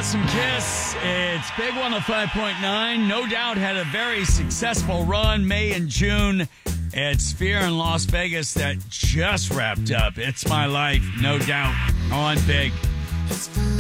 Awesome Kiss. It's Big 105.9. No Doubt had a very successful run May and June. It's Fear in Las Vegas that just wrapped up. It's My Life, No Doubt, on Big. It's fine.